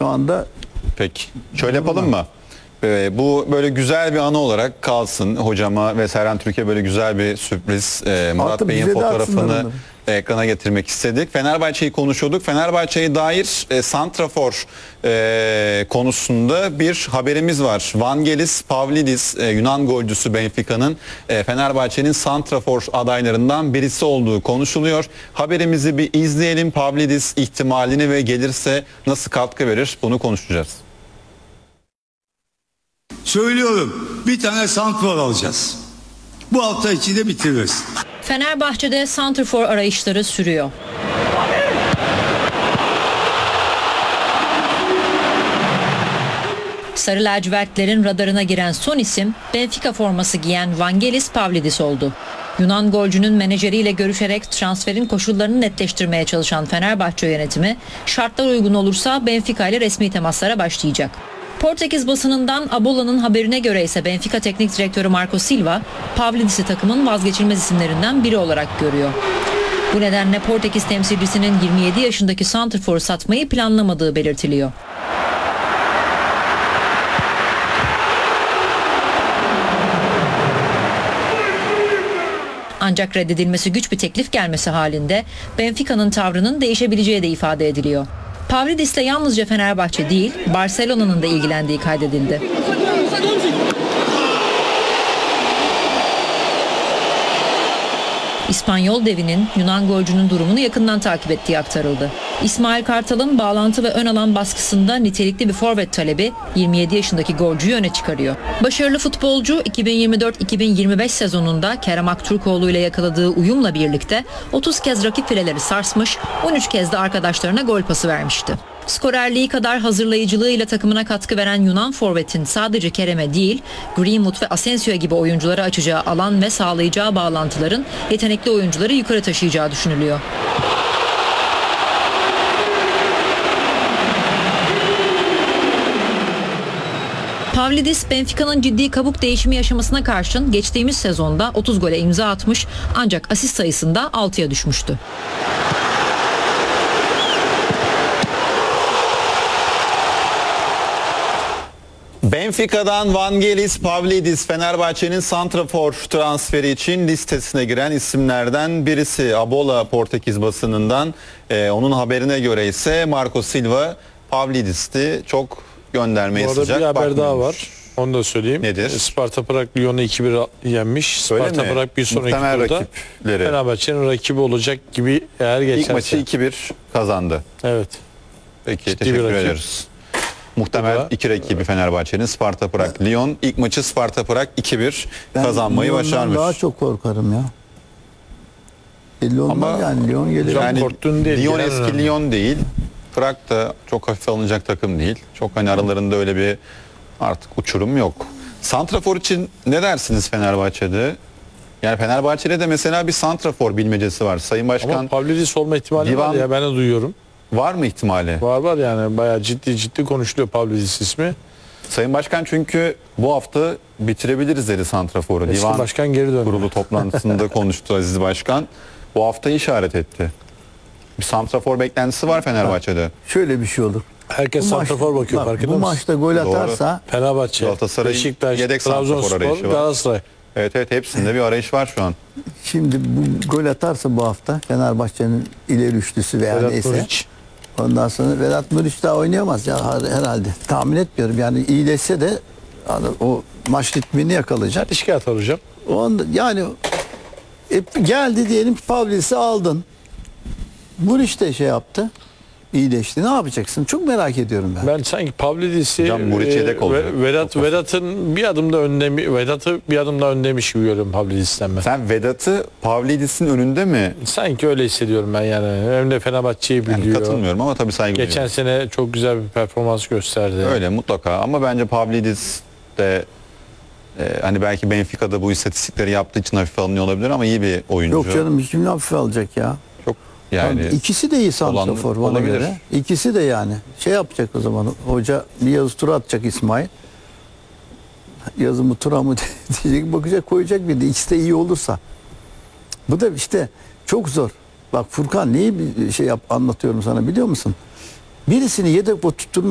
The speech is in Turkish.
şu anda. Peki. Şöyle yapalım mı? Bu böyle güzel bir anı olarak kalsın. Hocama ve Serhan Türkiye böyle güzel bir sürpriz. Murat Artık Bey'in bize de fotoğrafını atsınlar ekrana getirmek istedik. Fenerbahçe'yi konuşuyorduk. Fenerbahçe'ye dair santrafor konusunda bir haberimiz var. Vangelis Pavlidis, Yunan golcüsü Benfica'nın Fenerbahçe'nin santrafor adaylarından birisi olduğu konuşuluyor. Haberimizi bir izleyelim. Pavlidis ihtimalini ve gelirse nasıl katkı verir bunu konuşacağız. Söylüyorum, bir tane santrfor alacağız. Bu hafta içinde bitiririz. Fenerbahçe'de santrfor arayışları sürüyor. Sarı lacivertlerin radarına giren son isim Benfica forması giyen Vangelis Pavlidis oldu. Yunan golcünün menajeriyle görüşerek transferin koşullarını netleştirmeye çalışan Fenerbahçe yönetimi şartlar uygun olursa Benfica ile resmi temaslara başlayacak. Portekiz basınından Abola'nın haberine göre ise Benfica Teknik Direktörü Marco Silva, Pavlidis'i takımın vazgeçilmez isimlerinden biri olarak görüyor. Bu nedenle Portekiz temsilcisinin 27 yaşındaki santrforu satmayı planlamadığı belirtiliyor. Ancak reddedilmesi güç bir teklif gelmesi halinde Benfica'nın tavrının değişebileceği de ifade ediliyor. Pavlidis'le yalnızca Fenerbahçe değil, Barcelona'nın da ilgilendiği kaydedildi. İspanyol devinin Yunan golcünün durumunu yakından takip ettiği aktarıldı. İsmail Kartal'ın bağlantı ve ön alan baskısında nitelikli bir forvet talebi 27 yaşındaki golcüyü öne çıkarıyor. Başarılı futbolcu 2024-2025 sezonunda Kerem Aktürkoğlu ile yakaladığı uyumla birlikte 30 kez rakip fileleri sarsmış, 13 kez de arkadaşlarına gol pası vermişti. Skorerliği kadar hazırlayıcılığıyla takımına katkı veren Yunan forvetin sadece Kerem'e değil, Greenwood ve Asensio gibi oyunculara açacağı alan ve sağlayacağı bağlantıların yetenekli oyuncuları yukarı taşıyacağı düşünülüyor. Pavlidis, Benfica'nın ciddi kabuk değişimi yaşamasına karşın geçtiğimiz sezonda 30 gole imza atmış ancak asist sayısında 6'ya düşmüştü. Benfica'dan Vangelis Pavlidis Fenerbahçe'nin santrafor transferi için listesine giren isimlerden birisi. Abola Portekiz basınından onun haberine göre ise Marco Silva Pavlidis'ti. Çok göndermeye sıcak bakmıyormuş. Bir haber daha bakmıyormuş. var. Onu da söyleyeyim. Nedir? Sparta Prag Lyon'u 2-1 yenmiş. Öyle Sparta mi? Prag bir sonraki Muhtemel turda rakipleri. Fenerbahçe'nin rakibi olacak gibi eğer geçerse. İlk maçı 2-1 kazandı. Evet. Peki Ciddi teşekkür bir rakip. ederiz. Muhtemel Burada- iki rakibi Fenerbahçe'nin Sparta Prag Lyon. İlk maçı Sparta Prag 2-1 kazanmayı Lyon'dan başarmış. daha çok korkarım ya. Belli olmaz Ama yani Lyon gelir. Hocam, Yani korktuğun değil, Lyon genel eski önemli. Lyon değil. Prag da çok hafif alınacak takım değil. Çok hani aralarında öyle bir artık uçurum yok. Santrafor için ne dersiniz Fenerbahçe'de? Yani Fenerbahçe'de de mesela bir santrafor bilmecesi var. Sayın Ama Başkan Pavlidis olma ihtimali Divan- var ya, ben de duyuyorum. var mı ihtimali? Var yani, bayağı ciddi konuşuluyor Pavlidis ismi. Sayın Başkan çünkü bu hafta bitirebiliriz dedi santraforu. Eski Divan başkan geri döndü. kurulu toplantısında konuştu Aziz Başkan. Bu hafta işaret etti. Bir santrafor beklentisi var Fenerbahçe'de. Şöyle bir şey olur. Herkes Bu maç- santrafor bakıyor, bak, farkında bu mısın? maçta gol Doğru. atarsa Fenerbahçe, Galatasaray'ın Beşiktaş, yedek santrafor Trabzonspor, arayışı var. Galatasaray. Evet hepsinde bir arayış var şu an. şimdi bu gol atarsa bu hafta Fenerbahçe'nin ileri üçlüsü veya Vedat neyse. Muriç. Ondan sonra Vedat Muriç daha oynayamaz ya herhalde. Tahmin etmiyorum. Yani iyileşse de o maç ritmini yakalayacak. Tişki atar hocam. Yani geldi diyelim ki Pavlidis'i aldın. Muriç de şey yaptı. İyileşti. Ne yapacaksın? Çok merak ediyorum ben. Ben sanki Pavlidis'i Hocam Muriç yedek olacak. Vedat'ın bir adım da önde, Vedat'ı bir adım daha öndemiş gibi görüyorum Pavlidis'ten ben. Sen Vedat'ı Pavlidis'in önünde mi? Sanki öyle hissediyorum ben yani. Hem de Fenerbahçe'yi Yani biliyor. katılmıyorum ama tabii saygı Geçen duyuyorum. sene çok güzel bir performans gösterdi. Öyle mutlaka ama bence Pavlidis de hani belki Benfica'da bu istatistikleri yaptığı için hafif alınıyor olabilir ama iyi bir oyuncu. Yok canım kim hafife alacak ya. Çok yani İkisi de iyi santrafor bana olabilir. göre. İkisi de yani. Şey yapacak o zaman hoca bir yazı tura atacak İsmail. Yazı mı tura mı diyecek bakacak koyacak bir de ikisi de iyi olursa. Bu da işte çok zor. Bak Furkan neyi bir şey anlatıyorum sana biliyor musun? Birisini yedek tutturmak